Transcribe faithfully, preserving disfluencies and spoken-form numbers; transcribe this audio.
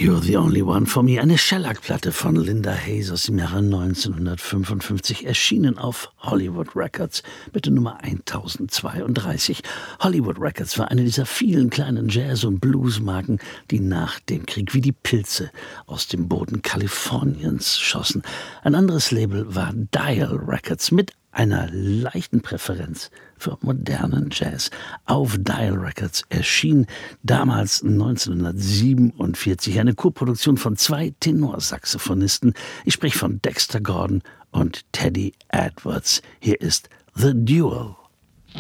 You're the Only One for Me, eine Shellac-Platte von Linda Hayes aus dem Jahre neunzehnhundertfünfundfünfzig, erschienen auf Hollywood Records, bitte Nummer tausendzweiunddreißig. Hollywood Records war eine dieser vielen kleinen Jazz- und Bluesmarken, die nach dem Krieg wie die Pilze aus dem Boden Kaliforniens schossen. Ein anderes Label war Dial Records mit einer leichten Präferenz für modernen Jazz. Auf Dial Records erschien damals neunzehnhundertsiebenundvierzig eine Koproduktion von zwei Tenorsaxophonisten. Ich spreche von Dexter Gordon und Teddy Edwards. Hier ist The Duel.